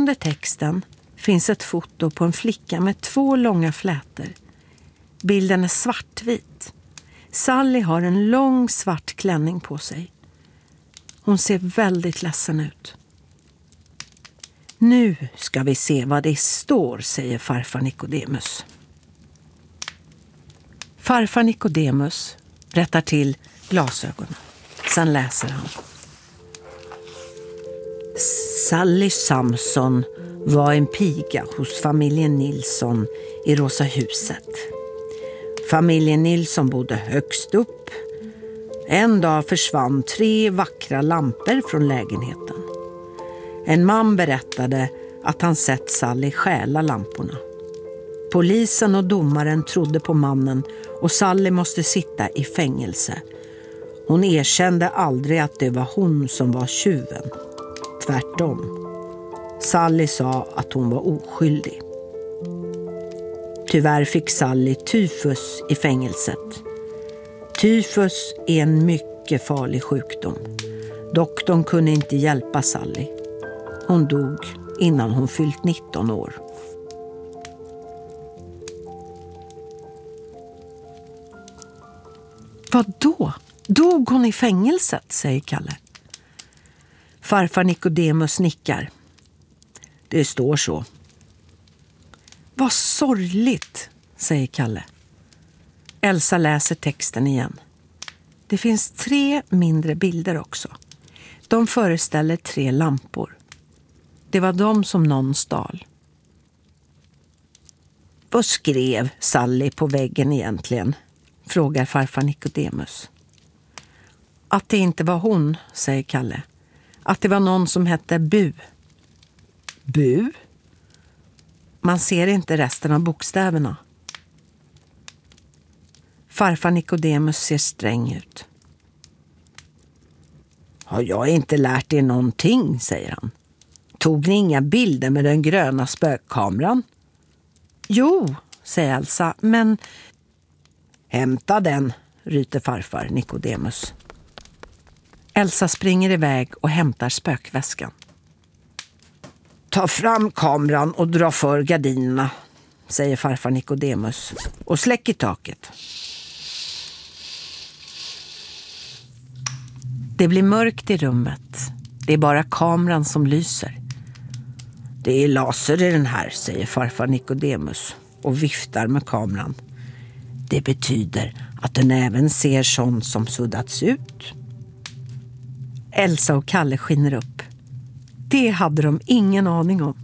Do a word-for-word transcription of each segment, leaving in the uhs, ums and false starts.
Under texten finns ett foto på en flicka med två långa flätor. Bilden är svartvit. Sally har en lång svart klänning på sig. Hon ser väldigt ledsen ut. Nu ska vi se vad det står, säger farfar Nikodemus. Farfar Nikodemus rättar till glasögonen. Sen läser han. Sally Samson var en piga hos familjen Nilsson i Rosa huset. Familjen Nilsson bodde högst upp. En dag försvann tre vackra lampor från lägenheten. En man berättade att han sett Sally stjäla lamporna. Polisen och domaren trodde på mannen och Sally måste sitta i fängelse. Hon erkände aldrig att det var hon som var tjuven. Tvärtom. Sally sa att hon var oskyldig. Tyvärr fick Sally tyfus i fängelset. Tyfus är en mycket farlig sjukdom. Doktorn kunde inte hjälpa Sally. Hon dog innan hon fyllt nitton år. Vad då? Dog hon i fängelset, säger Kalle. Farfar Nikodemus nickar. Det står så. Vad sorgligt, säger Kalle. Elsa läser texten igen. Det finns tre mindre bilder också. De föreställer tre lampor. Det var de som någon stal. Vad skrev Sally på väggen egentligen? Frågar farfar Nikodemus. Att det inte var hon, säger Kalle. Att det var någon som hette Bu. Bu? Man ser inte resten av bokstäverna. Farfar Nikodemus ser sträng ut. Har jag inte lärt er någonting, säger han. Tog ni inga bilder med den gröna spökkameran? Jo, säger Elsa, men... Hämta den, ryter farfar Nikodemus. Elsa springer iväg och hämtar spökväskan. Ta fram kameran och dra för gardinerna, säger farfar Nikodemus, och släck i taket. Det blir mörkt i rummet. Det är bara kameran som lyser. Det är laser i den här, säger farfar Nikodemus och viftar med kameran. Det betyder att den även ser sånt som suddats ut. Elsa och Kalle skiner upp. Det hade de ingen aning om.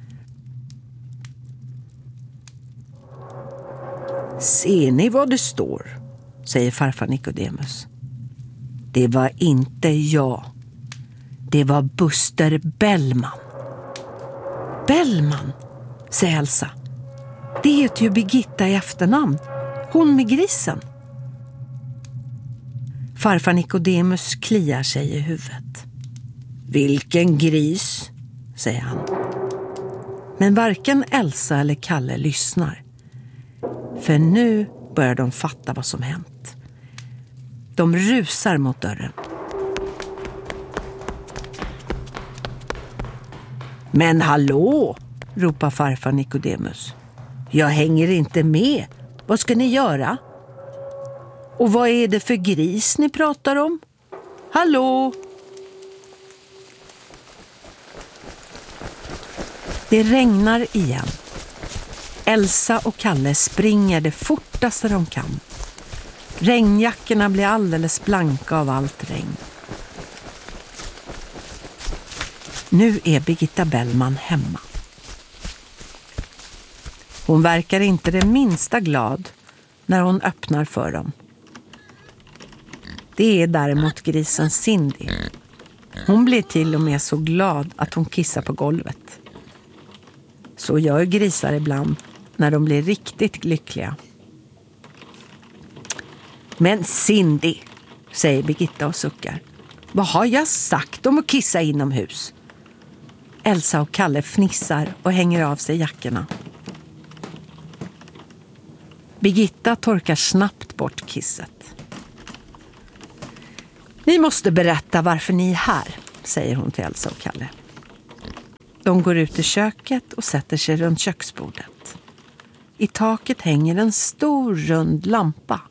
Ser ni vad det står? Säger farfar Nikodemus. Det var inte jag. Det var Buster Bellman. Bellman, säger Elsa. Det heter ju Birgitta i efternamn. Hon med grisen. Farfar Nikodemus kliar sig i huvudet. Vilken gris, säger han. Men varken Elsa eller Kalle lyssnar. För nu börjar de fatta vad som hänt. De rusar mot dörren. Men hallå, ropar farfar Nikodemus. Jag hänger inte med. Vad ska ni göra? Och vad är det för gris ni pratar om? Hallå? Det regnar igen. Elsa och Kalle springer det fortaste de kan. Regnjackorna blir alldeles blanka av allt regn. Nu är Birgitta Bellman hemma. Hon verkar inte det minsta glad när hon öppnar för dem. Det är däremot grisen Cindy. Hon blir till och med så glad att hon kissar på golvet. Så gör grisar ibland när de blir riktigt lyckliga. Men Cindy, säger Birgitta och suckar. Vad har jag sagt om att kissa inomhus? Elsa och Kalle fnissar och hänger av sig jackorna. Birgitta torkar snabbt bort kisset. Ni måste berätta varför ni är här, säger hon till Elsa och Kalle. De går ut i köket och sätter sig runt köksbordet. I taket hänger en stor rund lampa.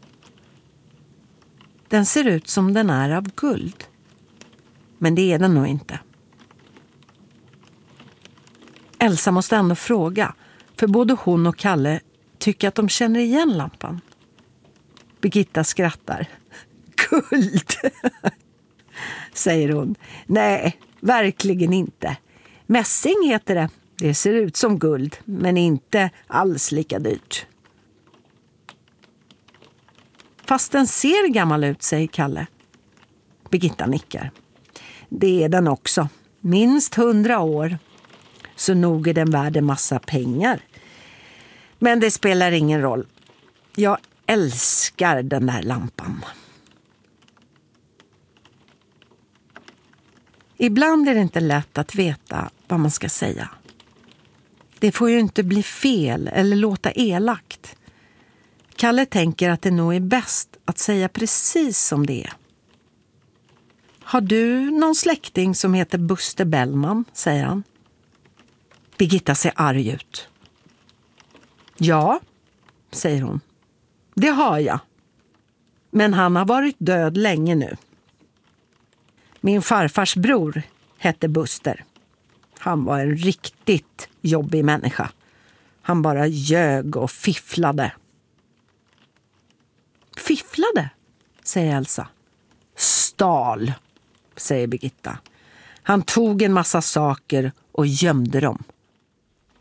Den ser ut som den är av guld. Men det är den nog inte. Elsa måste ändå fråga, för både hon och Kalle tycker att de känner igen lampan. Birgitta skrattar. Guld, säger hon. Nej, verkligen inte. Mässing heter det. Det ser ut som guld, men inte alls lika dyrt. Fast den ser gammal ut, säger Kalle. Birgitta nickar. Det är den också. Minst hundra år. Så nog är den värd en massa pengar. Men det spelar ingen roll. Jag älskar den där lampan. Ibland är det inte lätt att veta vad man ska säga. Det får ju inte bli fel eller låta elakt. Kalle tänker att det nog är bäst att säga precis som det är. Har du någon släkting som heter Buster Bellman, säger han. Birgitta ser arg ut. Ja, säger hon. Det har jag. Men han har varit död länge nu. Min farfars bror hette Buster. Han var en riktigt jobbig människa. Han bara ljög och fifflade. Fifflade, säger Elsa. Stal, säger Birgitta. Han tog en massa saker och gömde dem.